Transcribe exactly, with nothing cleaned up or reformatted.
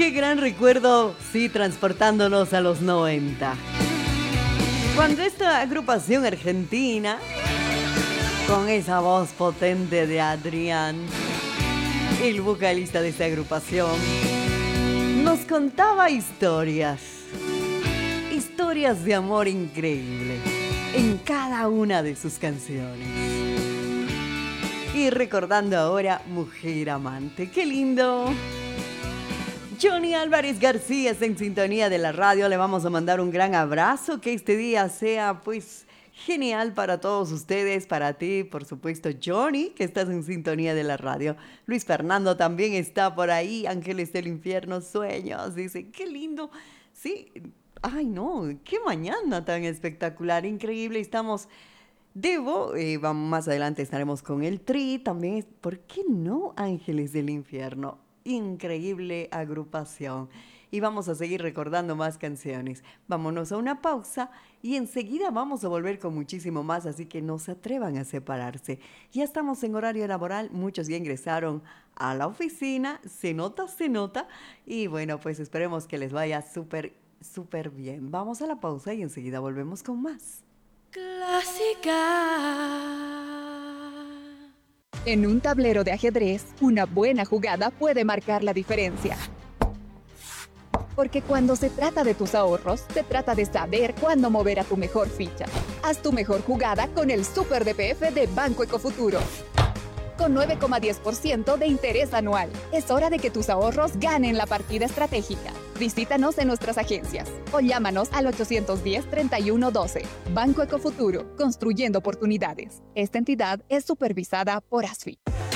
Qué gran recuerdo, sí, transportándonos a los noventa. Cuando esta agrupación argentina, con esa voz potente de Adrián, el vocalista de esta agrupación, nos contaba historias, historias de amor increíble en cada una de sus canciones. Y recordando ahora Mujer Amante, qué lindo. Johnny Álvarez García está en sintonía de la radio, le vamos a mandar un gran abrazo, que este día sea pues genial para todos ustedes, para ti, por supuesto, Johnny, que estás en sintonía de la radio. Luis Fernando también está por ahí, Ángeles del Infierno, Sueños, dice, qué lindo. Sí, ay no, qué mañana tan espectacular, increíble, estamos... Debo, eh, vamos, más adelante estaremos con el Tri, también, ¿por qué no Ángeles del Infierno? Increíble agrupación. Y vamos a seguir recordando más canciones. Vámonos a una pausa y enseguida vamos a volver con muchísimo más, así que no se atrevan a separarse. Ya estamos en horario laboral, muchos ya ingresaron a la oficina, se nota, se nota, y bueno, pues esperemos que les vaya súper, súper bien. Vamos a la pausa y enseguida volvemos con más. Clásica. En un tablero de ajedrez, una buena jugada puede marcar la diferencia. Porque cuando se trata de tus ahorros, se trata de saber cuándo mover a tu mejor ficha. Haz tu mejor jugada con el Super D P F de Banco Ecofuturo. Con nueve coma diez por ciento de interés anual. Es hora de que tus ahorros ganen la partida estratégica. Visítanos en nuestras agencias o llámanos al ochocientos diez, treinta y uno doce. Banco Ecofuturo, construyendo oportunidades. Esta entidad es supervisada por A S F I.